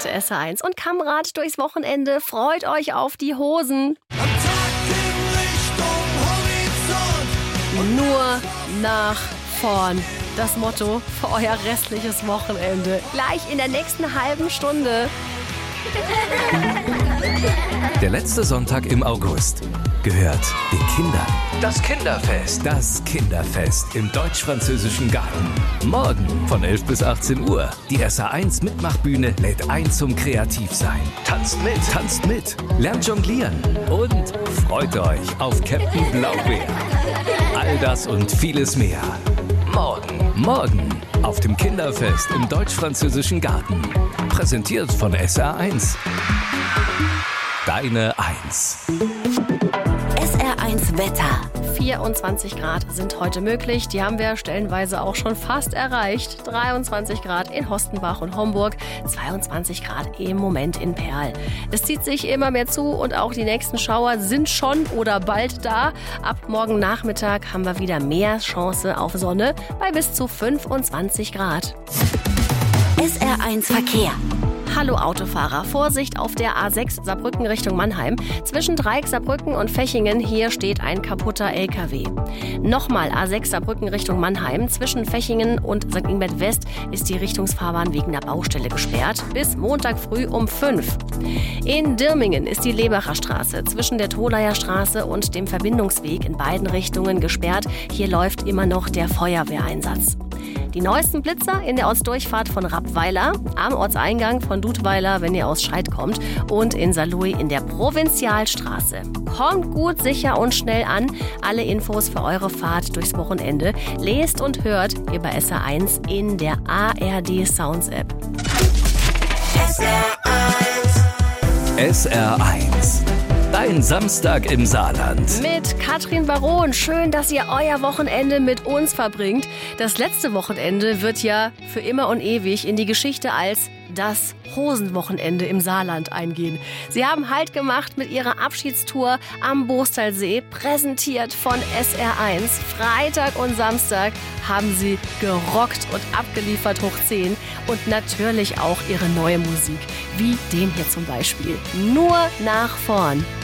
mit SR1 und Kamerad durchs Wochenende. Freut euch auf die Hosen. Nur nach vorn. Das Motto für euer restliches Wochenende. Gleich in der nächsten halben Stunde. Der letzte Sonntag im August gehört den Kindern. Das Kinderfest. Das Kinderfest im Deutsch-Französischen Garten. Morgen von 11 bis 18 Uhr. Die SR1 Mitmachbühne lädt ein zum Kreativsein. Tanzt mit, lernt jonglieren und freut euch auf Captain Blaubeer. All das und vieles mehr. Morgen auf dem Kinderfest im Deutsch-Französischen Garten. Präsentiert von SR1. Deine 1. SR1 Wetter. 24 Grad sind heute möglich. Die haben wir stellenweise auch schon fast erreicht. 23 Grad in Hostenbach und Homburg, 22 Grad im Moment in Perl. Es zieht sich immer mehr zu und auch die nächsten Schauer sind schon oder bald da. Ab morgen Nachmittag haben wir wieder mehr Chance auf Sonne bei bis zu 25 Grad. SR1 Verkehr. Hallo Autofahrer, Vorsicht auf der A6 Saarbrücken Richtung Mannheim. Zwischen Dreieck Saarbrücken und Fechingen, hier steht ein kaputter LKW. Nochmal A6 Saarbrücken Richtung Mannheim. Zwischen Fechingen und St. Ingbert West ist die Richtungsfahrbahn wegen der Baustelle gesperrt. Bis Montag früh um 5. In Dirmingen ist die Lebacher Straße zwischen der Tholayer Straße und dem Verbindungsweg in beiden Richtungen gesperrt. Hier läuft immer noch der Feuerwehreinsatz. Die neuesten Blitzer in der Ortsdurchfahrt von Rappweiler, am Ortseingang von Dudweiler, wenn ihr aus Scheid kommt, und in Saarlouis in der Provinzialstraße. Kommt gut, sicher und schnell an. Alle Infos für eure Fahrt durchs Wochenende lest und hört ihr bei SR1 in der ARD Sounds App. SR1. Dein Samstag im Saarland. Mit Katrin Baron. Schön, dass ihr euer Wochenende mit uns verbringt. Das letzte Wochenende wird ja für immer und ewig in die Geschichte als das Hosenwochenende im Saarland eingehen. Sie haben Halt gemacht mit ihrer Abschiedstour am Boostalsee, präsentiert von SR1. Freitag und Samstag haben sie gerockt und abgeliefert hoch 10 und natürlich auch ihre neue Musik, wie den hier zum Beispiel. Nur nach vorn.